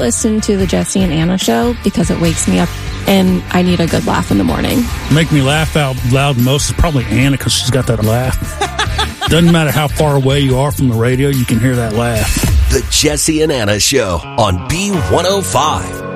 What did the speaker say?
listen to the Jesse and Anna show because it wakes me up and I need a good laugh in the morning. Make me laugh out loud most is probably Anna because she's got that laugh. Doesn't matter how far away you are from the radio, you can hear that laugh. The Jesse and Anna Show on B105.